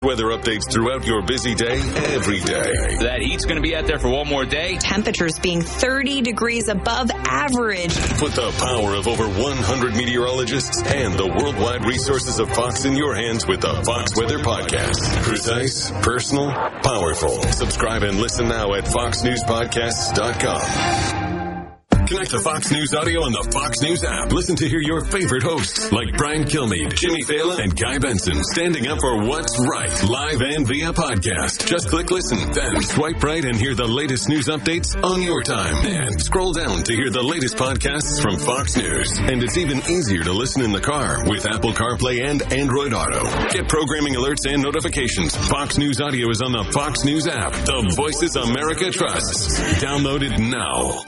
weather updates throughout your busy day, every day. That heat's going to be out there for one more day. Temperatures being 30 degrees above average. Put the power of over 100 meteorologists and the worldwide resources of Fox in your hands with the Fox Weather Podcast. Precise, personal, powerful. Subscribe and listen now at foxnewspodcasts.com. Connect to Fox News Audio on the Fox News app. Listen to hear your favorite hosts like Brian Kilmeade, Jimmy Fallon, and Guy Benson standing up for what's right, live and via podcast. Just click listen, then swipe right and hear the latest news updates on your time. And scroll down to hear the latest podcasts from Fox News. And it's even easier to listen in the car with Apple CarPlay and Android Auto. Get programming alerts and notifications. Fox News Audio is on the Fox News app. The voices America trusts. Download it now.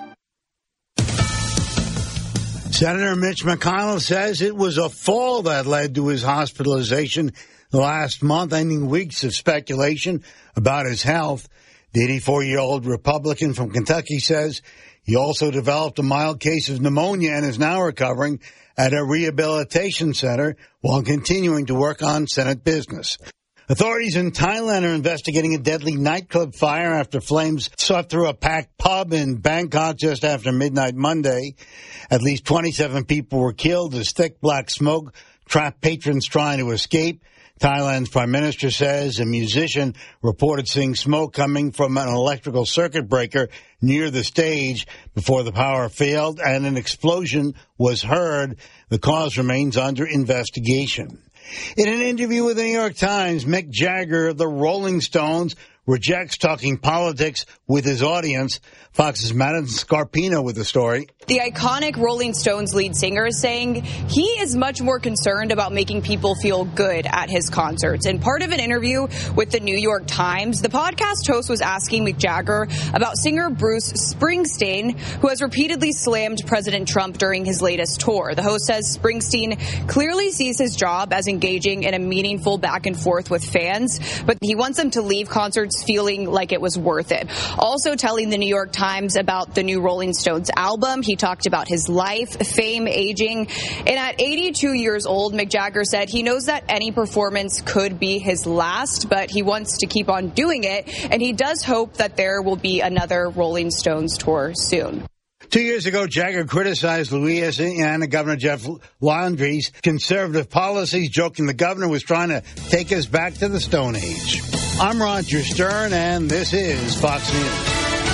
Senator Mitch McConnell says it was a fall that led to his hospitalization last month, ending weeks of speculation about his health. The 84-year-old Republican from Kentucky says he also developed a mild case of pneumonia and is now recovering at a rehabilitation center while continuing to work on Senate business. Authorities in Thailand are investigating a deadly nightclub fire after flames swept through a packed pub in Bangkok just after midnight Monday. At least 27 people were killed as thick black smoke trapped patrons trying to escape. Thailand's prime minister says a musician reported seeing smoke coming from an electrical circuit breaker near the stage before the power failed and an explosion was heard. The cause remains under investigation. In an interview with the New York Times, Mick Jagger of the Rolling Stones rejects talking politics with his audience. Fox's Madison Scarpino with the story. The iconic Rolling Stones lead singer is saying he is much more concerned about making people feel good at his concerts. In part of an interview with the New York Times, the podcast host was asking Mick Jagger about singer Bruce Springsteen, who has repeatedly slammed President Trump during his latest tour. The host says Springsteen clearly sees his job as engaging in a meaningful back and forth with fans, but he wants them to leave concerts feeling like it was worth it. Also telling the New York Times about the new Rolling Stones album, he talked about his life, fame, aging, and at 82 years old, Mick Jagger said he knows that any performance could be his last, but he wants to keep on doing it, and he does hope that there will be another Rolling Stones tour soon. 2 years ago, Jagger criticized Louisiana Governor Jeff Landry's conservative policies, joking the governor was trying to take us back to the Stone Age. I'm Roger Stern, and this is Fox News.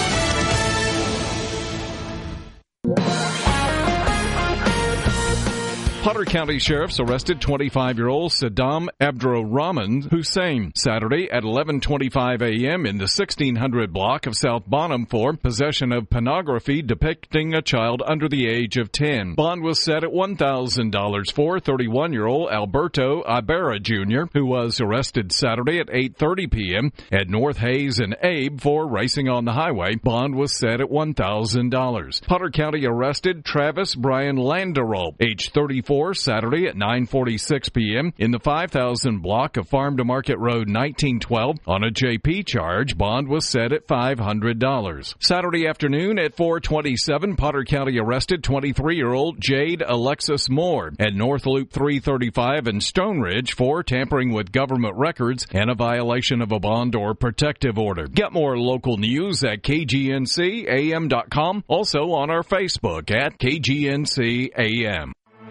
Potter County sheriffs arrested 25-year-old Saddam Abdurrahman Hussein Saturday at 11:25 a.m. in the 1600 block of South Bonham for possession of pornography depicting a child under the age of 10. Bond was set at $1,000 for 31-year-old Alberto Ibarra Jr., who was arrested Saturday at 8:30 p.m. at North Hayes and Abe for racing on the highway. Bond was set at $1,000. Potter County arrested Travis Brian Landerall, age 34, Saturday at 9:46 p.m. in the 5000 block of Farm to Market Road 1912 on a JP charge. Bond was set at $500. Saturday afternoon at 4:27, Potter County arrested 23-year-old Jade Alexis Moore at North Loop 335 and Stone Ridge for tampering with government records and a violation of a bond or protective order. Get more local news at KGNCAM.com, also on our Facebook at KGNCAM.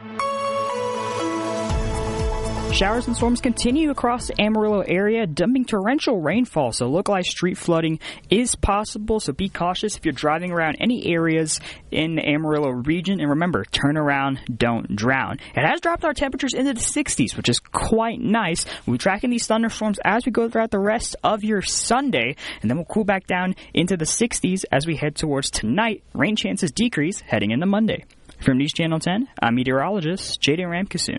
Showers and storms continue across the Amarillo area, dumping torrential rainfall, so localized street flooding is possible, so be cautious if you're driving around any areas in the Amarillo region, and remember, turn around, don't drown. It has dropped our temperatures into the 60s, which is quite nice. We'll be tracking these thunderstorms as we go throughout the rest of your Sunday, and then we'll cool back down into the 60s as we head towards tonight. Rain chances decrease heading into Monday. From News Channel 10, I'm meteorologist Jaden Ramkasoon.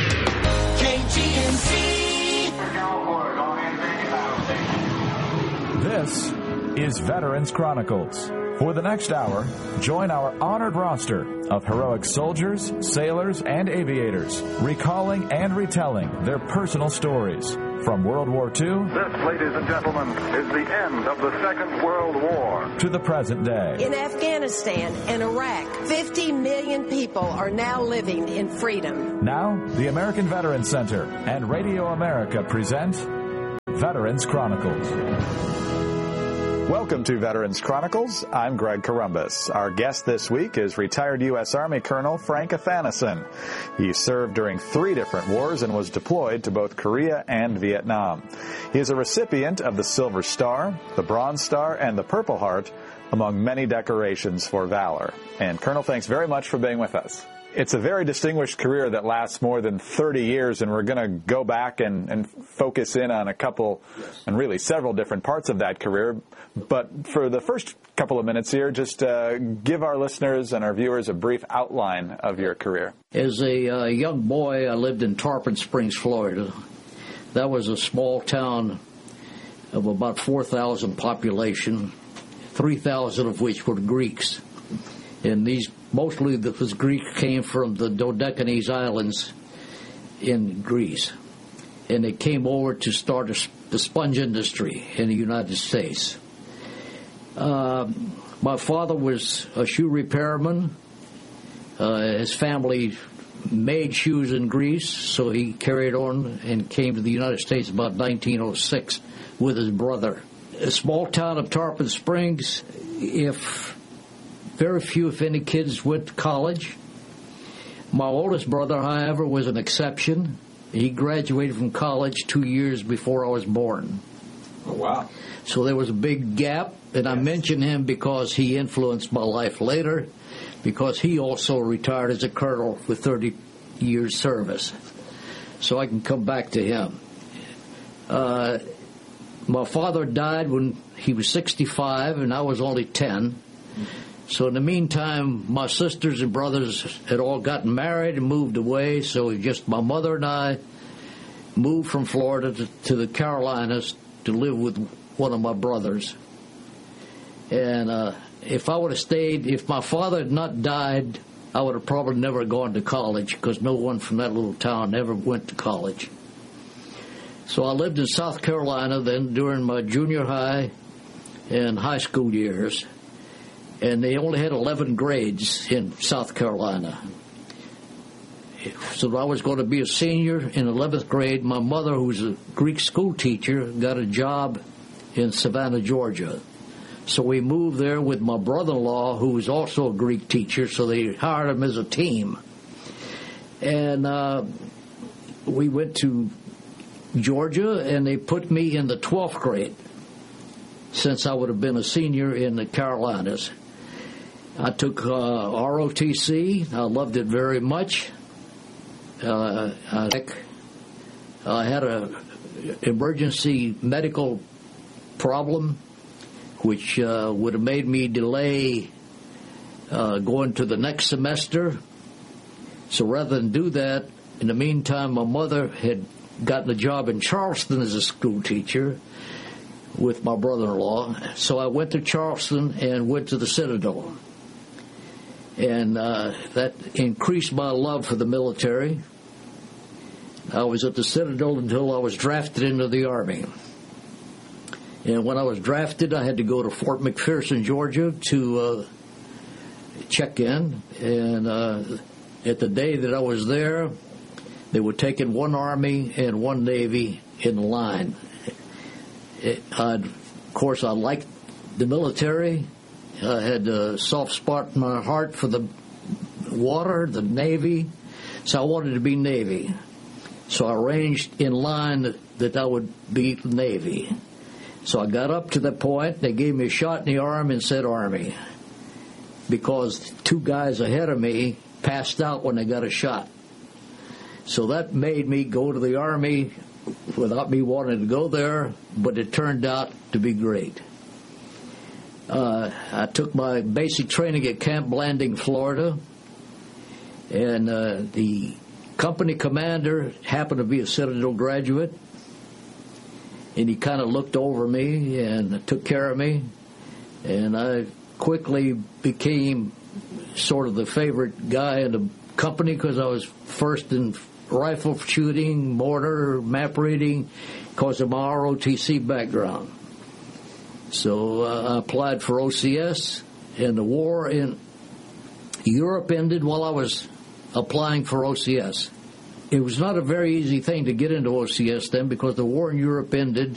This is Veterans Chronicles. For the next hour, join our honored roster of heroic soldiers, sailors, and aviators, recalling and retelling their personal stories. From World War II, this, ladies and gentlemen, is the end of the Second World War, to the present day. In Afghanistan and Iraq, 50 million people are now living in freedom. Now, the American Veterans Center and Radio America present Veterans Chronicles. Welcome to Veterans Chronicles. I'm Greg Columbus. Our guest this week is retired U.S. Army Colonel Frank Athanason. He served during 3 different wars and was deployed to both Korea and Vietnam. He is a recipient of the Silver Star, the Bronze Star, and the Purple Heart, among many decorations for valor. And Colonel, thanks very much for being with us. It's a very distinguished career that lasts more than 30 years, and we're going to go back and focus in on a couple, and really several different parts of that career. But for the first couple of minutes here, just give our listeners and our viewers a brief outline of your career. As a young boy, I lived in Tarpon Springs, Florida. That was a small town of about 4,000 population, 3,000 of which were Greeks. And mostly those Greeks came from the Dodecanese Islands in Greece. And they came over to start the sponge industry in the United States. My father was a shoe repairman. His family made shoes in Greece, so he carried on and came to the United States about 1906 with his brother. A small town of Tarpon Springs, very few, if any, kids went to college. My oldest brother, however, was an exception. He graduated from college 2 years before I was born. Oh, wow. So there was a big gap, and I mention him because he influenced my life later, because he also retired as a colonel with 30 years service. So I can come back to him. My father died when he was 65, and I was only 10. So in the meantime, my sisters and brothers had all gotten married and moved away, so just my mother and I moved from Florida to the Carolinas to live with one of my brothers. And if I would have stayed, if my father had not died, I would have probably never gone to college, because no one from that little town ever went to college. So I lived in South Carolina then during my junior high and high school years. And they only had 11 grades in South Carolina. So I was going to be a senior in 11th grade. My mother, who was a Greek school teacher, got a job in Savannah, Georgia. So we moved there with my brother-in-law, who was also a Greek teacher, so they hired him as a team. And we went to Georgia, and they put me in the 12th grade, since I would have been a senior in the Carolinas. I took ROTC. I loved it very much. I had an emergency medical problem, which would have made me delay going to the next semester. So rather than do that, in the meantime, my mother had gotten a job in Charleston as a school teacher with my brother-in-law. So I went to Charleston and went to the Citadel. And that increased my love for the military. I was at the Citadel until I was drafted into the Army. And when I was drafted, I had to go to Fort McPherson, Georgia, to check in. And at the day that I was there, they were taking one Army and one Navy in line. Of course, I liked the military. I had a soft spot in my heart for the water, the Navy, so I wanted to be Navy. So I arranged in line that I would be Navy. So I got up to that point. They gave me a shot in the arm and said Army, because 2 guys ahead of me passed out when they got a shot. So that made me go to the Army without me wanting to go there, but it turned out to be great. I took my basic training at Camp Blanding, Florida, and the company commander happened to be a Citadel graduate, and he kind of looked over me and took care of me, and I quickly became sort of the favorite guy in the company because I was first in rifle shooting, mortar, map reading, because of my ROTC background. So I applied for OCS, and the war in Europe ended while I was applying for OCS. It was not a very easy thing to get into OCS then, because the war in Europe ended